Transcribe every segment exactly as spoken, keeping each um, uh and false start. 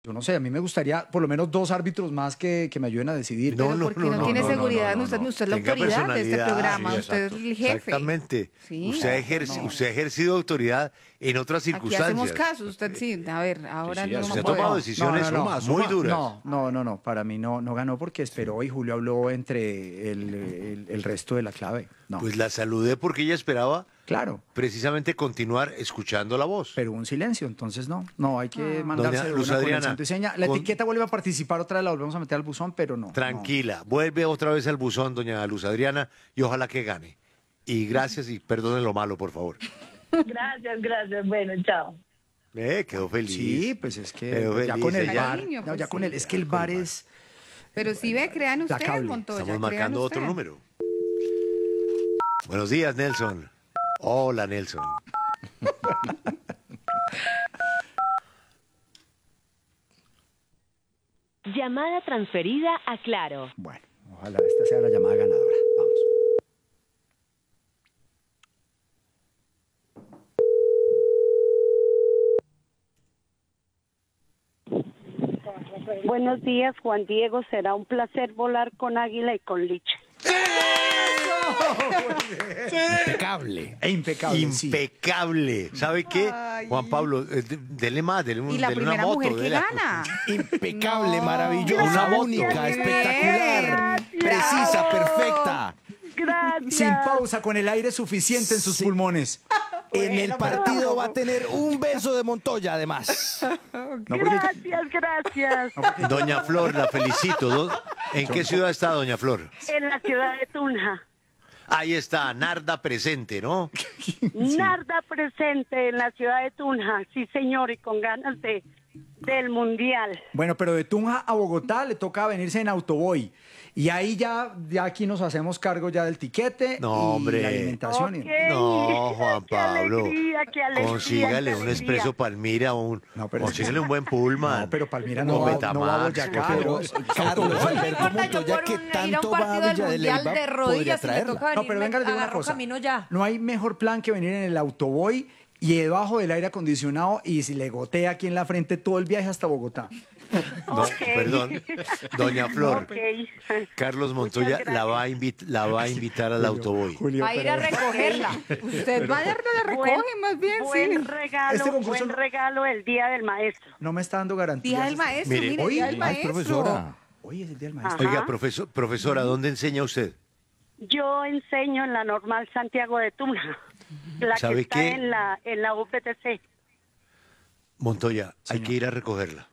Yo no sé, a mí me gustaría por lo menos dos árbitros más que, que me ayuden a decidir. No, Pero no, porque no, no, no, tiene no, no, seguridad, no, no, usted, no. usted es la Tenga autoridad de este personalidad, programa, sí, usted es exacto. el jefe. Exactamente. Sí. Usted, ha No, ejerci- no. usted ha ejercido autoridad en otras Aquí hacemos circunstancias. caso, usted sí, a ver, ahora sí, no usted Usted ha vamos a tomado ver. decisiones Suma, muy suma. duras. No, no, no, no, para mí no, no ganó porque esperó y Julio habló entre el, el- el resto de la clave. No, Pues la saludé porque ella esperaba claro, precisamente continuar escuchando la voz. pero un silencio, entonces no, no, hay que Ah. mandarse Doña de Luz una con el Adriana, santo y seña. La con- etiqueta vuelve a participar otra vez, la volvemos a meter al buzón, pero no. Tranquila, vuelve otra vez al buzón, doña Luz Adriana, y ojalá que gane. Y gracias y perdonen lo malo, por favor. Gracias, gracias. Bueno, chao. Eh, quedó No. feliz. Sí, pues es que Quedó ya feliz con el ella. bar, Cariño, no, pues ya con sí, el, es que el con el bar bar. es, Pero si ve, crean ustedes, cable. Montoya. Estamos crean marcando otro ustedes. número. Buenos días, Nelson. Hola, Nelson. Llamada transferida a Claro. bueno, ojalá esta sea la llamada ganadora. Vamos. Buenos días, Juan Diego. Será un placer volar con Águila y con Liche. Impecable. E impecable, sí. Impecable. ¿Sabe qué? Ay. Juan Pablo, eh, de- dele más, dele, un, Y la dele una primera moto. mujer que dele- gana. Impecable, No. maravillosa, Una moto. única, Muy espectacular, bien. precisa, Bravo. perfecta. Gracias. Sin pausa, con el aire suficiente en sus Sí. pulmones. En el partido va a tener un beso de Montoya, además. No, porque- Gracias, gracias. Doña Flor, la felicito. Do- ¿En qué ciudad está Doña Flor? En la ciudad de Tunja. Ahí está, Narda presente, ¿no? Narda presente en la ciudad de Tunja. Sí, señor, y con ganas de del Mundial. Bueno, pero de Tunja a Bogotá le toca venirse en autoboy. Y ahí ya, ya aquí nos hacemos cargo ya del tiquete No, y hombre. la alimentación. y- Ok. No, Juan Qué Pablo. alegría, qué alegría, Consígale qué un alegría. expreso Palmira, un, No, pero es que- consígale un buen pullman. No, pero Palmira no O va- Betamax, no va a Boyacá, por Pero, favor. Carlos No Alberto importa, yo Montoya, por que un- ir a tanto un va a partido del Villa de Mundial Leyva, de podría rodillas y me traerla. toca No, venir, pero me venga, le digo una agarro cosa. camino ya. No hay mejor plan que venir en el autoboy y debajo del aire acondicionado y si le gotea aquí en la frente todo el viaje hasta Bogotá. No, Ok. perdón. Doña Flor, Ok. Carlos Montoya Muchas la va a, invit- la va a invitar al autoboy. Julio, Va a ir a pero- recogerla. Usted vaya, la recoge Buen- más bien, buen sí. regalo, Este concurso buen no- regalo el Día del Maestro. No me está dando garantías. Día del maestro, Mire, mire, hoy- día del Ay, maestro. profesora. Hoy es el día del maestro. Ajá. Oiga, profesor, profesora, ¿dónde enseña usted? Yo enseño en la Normal Santiago de Tunja, la que ¿Sabe está qué? en la en la U P T C. Montoya, hay Señor. que ir a recogerla.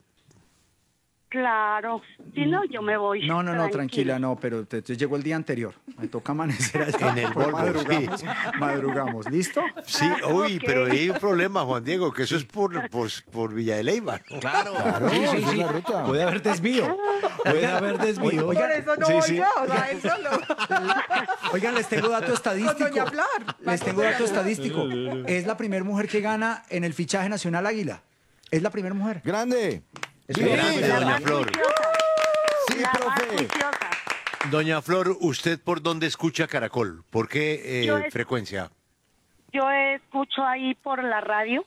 Claro, si no yo me voy. No, no, no, tranquila, tranquila. no, pero te, te llegó el día anterior. Me toca amanecer allá. En el Pues Volvo, madrugamos, sí. madrugamos, ¿listo? Sí, uy, Ok. pero hay un problema, Juan Diego, que eso es por, por, por Villa de Leyva. ¿no? Claro, sí, sí, sí. La ruta. Puede haber desvío. Puede haber desvío. Por Oigan, eso no sí, voy sí. yo, o sea, él solo. Oigan, les tengo dato estadístico. Con Doña Flor. Les tengo dato estadístico. Es la primera mujer que gana en el fichaje nacional Águila. Es la primera mujer. Grande. Es Bien. grande, La doña más Flor. juiciosa, Sí, la más profe. juiciosa. Doña Flor, ¿usted por dónde escucha Caracol? ¿Por qué eh, Yo es- frecuencia? Yo escucho ahí por la radio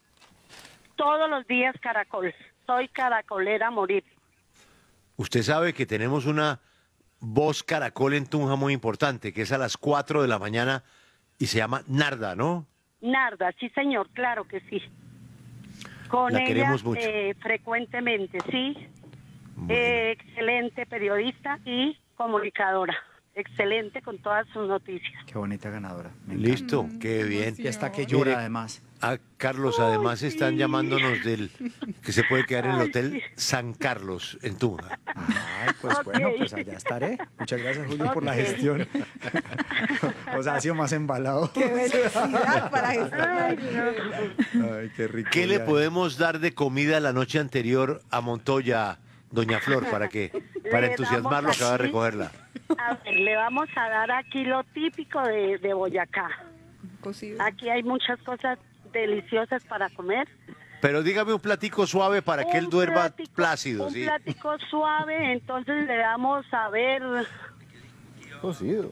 todos los días Caracol. Soy caracolera a morir. Usted sabe que tenemos una voz Caracol en Tunja muy importante, que es a las cuatro de la mañana y se llama Narda, ¿no? Narda, sí señor, claro que sí. Con La ella queremos mucho. eh, frecuentemente, sí. Bueno. Eh, excelente periodista y comunicadora. Excelente con todas sus noticias. Qué bonita ganadora. Me encanta. Listo, qué bien. Y hasta que Mire, llora además. A Carlos, además están llamándonos del que se puede quedar en el Ay, Hotel sí. San Carlos en Tunja. Ay, pues Ok. bueno, pues allá estaré. Muchas gracias, Julio, por la Ok. gestión. O sea, ha sido más embalado. Qué velocidad para esto. Ay, Dios. Ay, qué rico. ¿Qué le ya. podemos dar de comida la noche anterior a Montoya, doña Flor, para que para Le entusiasmarlo damos acaba de aquí- recogerla? A ver, le vamos a dar aquí lo típico de, de Boyacá. Cocido. Aquí hay muchas cosas deliciosas para comer. Pero dígame un platico suave para que él Un duerma platico- plácido, Un ¿sí? plático suave, entonces le damos a ver Cocido.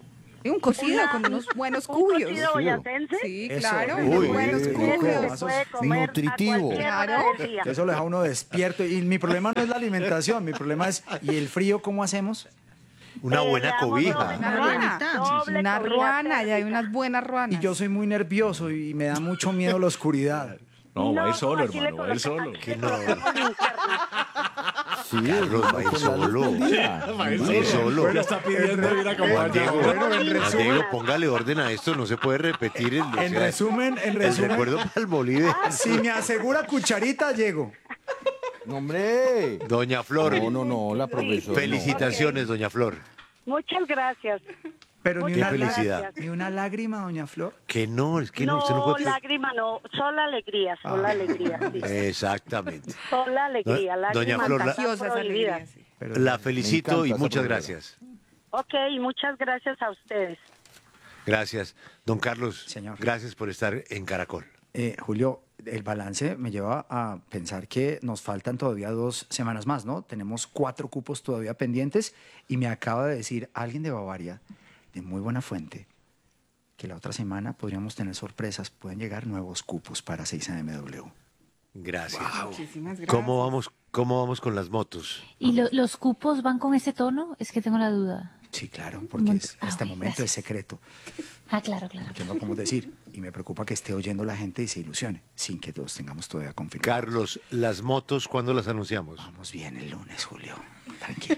Y un cocido Una- con unos buenos un cuyos. cocido boyacense. Sí, Eso, claro, uy, unos buenos uy, cuyos. uy, Ese uy, se eso puede es comer nutritivo. a cualquier hora Claro. del día. Eso lo deja uno despierto. Y mi problema no es la alimentación, mi problema es, ¿y el frío cómo hacemos? Una Eh, buena le damos cobija. doble Una cobija, ruana. doble Una cobija ruana, ya hay térmica. unas buenas ruanas. Y yo soy muy nervioso y me da mucho miedo la oscuridad. No, va a ir No, solo, aquí le hermano, va a ir colocamos- solo. aquí Que le no. colocamos linterna. Sí, Carlos va a ir con la luz solo. prendida. Va a ir Va a ir solo. Ya está pidiendo ir Juan acompañado. Diego, Bueno, en Juan resumen- Diego, póngale orden a esto, no se puede repetir el, o En sea, resumen, en el resumen, recuerdo para el Bolívar. si me asegura cucharita, llego. No, hombre. Doña Flor, No, no, no, la profesora. felicitaciones, doña Flor. Muchas gracias. Pero ni Qué una, felicidad. lá- ni una lágrima, doña Flor. Que no, es que no, No, usted no puede. lágrima no, sola alegría, sola alegría. Sí. Exactamente. Sola alegría, Do- lágrimas Doña Flor, la- están Contagiosa esa prohibidas. alegría, sí. Pero La Me felicito encanta y esa muchas profesora. gracias. Ok, muchas gracias a ustedes. Gracias. Don Carlos, Señor. gracias por estar en Caracol. Eh, Julio, el balance me lleva a pensar que nos faltan todavía dos semanas más, ¿no? Tenemos cuatro cupos todavía pendientes y me acaba de decir alguien de Bavaria, de muy buena fuente, que la otra semana podríamos tener sorpresas. Pueden llegar nuevos cupos para seis A M W. Gracias. Muchísimas gracias. ¿Cómo vamos, cómo vamos con las motos? ¿Y lo- los cupos van con ese tono? Es que tengo la duda. Sí, claro, porque es- Ah, este ok, momento gracias. es secreto, Ah, claro, claro. que no lo podemos decir. Y me preocupa que esté oyendo la gente y se ilusione, sin que todos tengamos todavía confirmado. Carlos, las motos, ¿cuándo las anunciamos? Vamos bien el lunes, Julio. Tranquilo.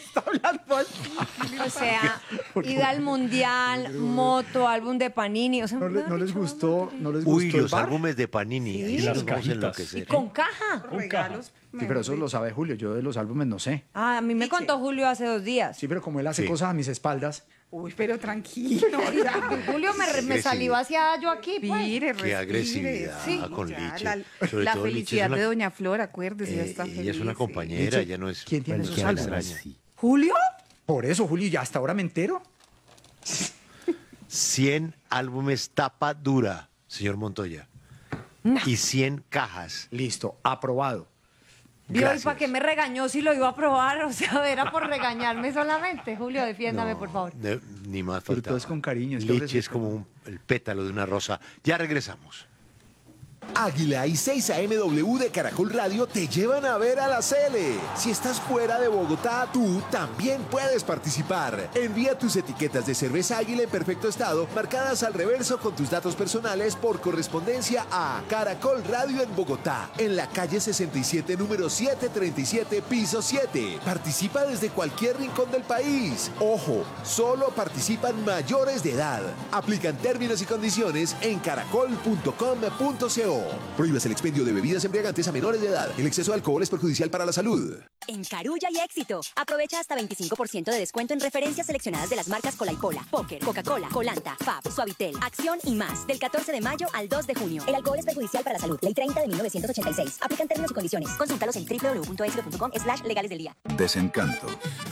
O sea, ida al mundial, moto, álbum de Panini. O sea, ¿No, le- mejor no les dicho, gustó, no les Uy, gustó el los bar? álbumes de Panini. ahí Sí. sí Las nos vamos a cajitas. enloquecer. Y con caja. Regalos. Sí, pero eso lo sabe Julio. Yo de los álbumes no sé. Ah, a mí me contó Julio hace dos días. Sí, pero como él hace Sí. cosas a mis espaldas. Uy, pero tranquilo. ya. Julio me, me salió hacia yo aquí, pues. Respire, Qué respire. agresividad Sí. con Ya, Liche. La, Sobre la todo Liche es felicidad una- de Doña Flor, acuérdese, ya eh, está ella feliz. es una sí. compañera, ella no es... ¿Quién tiene es esos una álbumes? extraña. ¿Julio? Por eso, Julio, ya hasta ahora me entero. cien álbumes tapa dura, señor Montoya. Y cien cajas. Listo, aprobado. Vio, ¿y Gracias. para qué me regañó si lo iba a probar? O sea, era por regañarme solamente. Julio, defiéndame, por favor. Ne- Ni más Pero faltaba. todo es con cariño, es que Liche ofrece- es como un- el pétalo de una rosa. Ya regresamos. Águila y seis A M W de Caracol Radio te llevan a ver a la Cele. Si estás fuera de Bogotá, tú también puedes participar. Envía tus etiquetas de cerveza Águila en perfecto estado, marcadas al reverso con tus datos personales por correspondencia a Caracol Radio en Bogotá, en la calle sesenta y siete, número setecientos treinta y siete, piso siete. Participa desde cualquier rincón del país. Ojo, solo participan mayores de edad. Aplican términos y condiciones en caracol punto com punto co. Prohíbas el expendio de bebidas embriagantes a menores de edad. El exceso de alcohol es perjudicial para la salud. En Carulla y Éxito, aprovecha hasta veinticinco por ciento de descuento en referencias seleccionadas de las marcas Cola y Pola, Póker, Coca-Cola, Colanta, Fab, Suavitel, Acción y más. Del catorce de mayo al dos de junio. El alcohol es perjudicial para la salud. Ley treinta de mil novecientos ochenta y seis. Aplican términos y condiciones. Consúltalos en doble u doble u doble u punto éxito punto com slash legales del día. Desencanto.